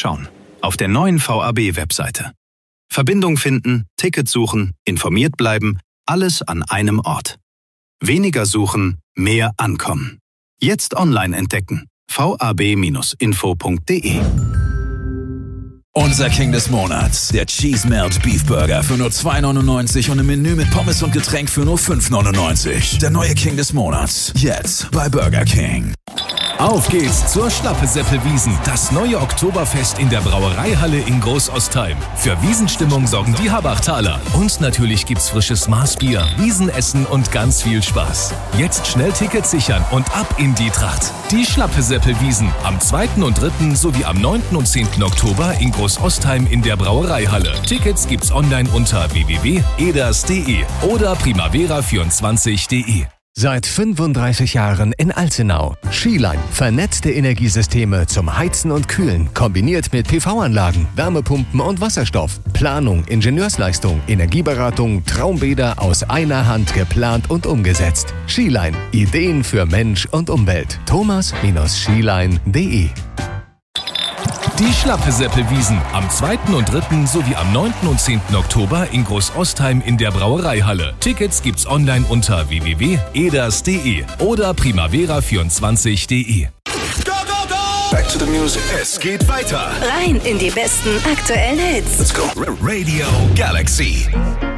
nachschauen. Auf der neuen VAB-Webseite. Verbindung finden, Ticket suchen, informiert bleiben, alles an einem Ort. Weniger suchen, mehr ankommen. Jetzt online entdecken. vab-info.de. Unser King des Monats, der Cheese Melt Beef Burger für nur 2,99 und ein Menü mit Pommes und Getränk für nur 5,99. Der neue King des Monats, jetzt bei Burger King. Auf geht's zur Schlappeseppel-Wiesn, das neue Oktoberfest in der Brauereihalle in Großostheim. Für Wiesenstimmung sorgen die Habachtaler. Und natürlich gibt's frisches Maßbier, Wiesenessen und ganz viel Spaß. Jetzt schnell Tickets sichern und ab in die Tracht. Die Schlappeseppel-Wiesn am 2. und 3. sowie am 9. und 10. Oktober in Großostheim in der Brauereihalle. Tickets gibt's online unter www.eders.de oder primavera24.de. Seit 35 Jahren in Alzenau. Skiline. Vernetzte Energiesysteme zum Heizen und Kühlen. Kombiniert mit PV-Anlagen, Wärmepumpen und Wasserstoff. Planung, Ingenieursleistung, Energieberatung, Traumbäder aus einer Hand geplant und umgesetzt. Skiline. Ideen für Mensch und Umwelt. thomas-skiline.de. Die Schlappeseppel-Wiesn am 2. und 3. sowie am 9. und 10. Oktober in Großostheim in der Brauereihalle. Tickets gibt's online unter www.eders.de oder primavera24.de. Back to the music. Es geht weiter. Rein in die besten aktuellen Hits. Let's go. Radio Galaxy.